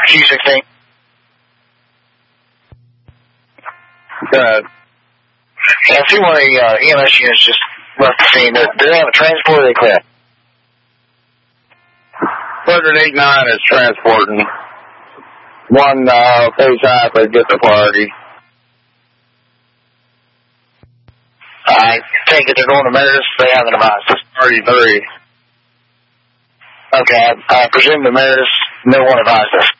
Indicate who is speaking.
Speaker 1: Q16.
Speaker 2: Good.
Speaker 1: Yeah, I see one of the EMS units just left the scene. Do they have a transport or are they clear?
Speaker 2: 189 is transporting. One phase half to get the priority.
Speaker 1: I take it they're going to Meredith. They haven't advised us.
Speaker 2: 33.
Speaker 1: Okay, I presume the Meredith, no one advised us.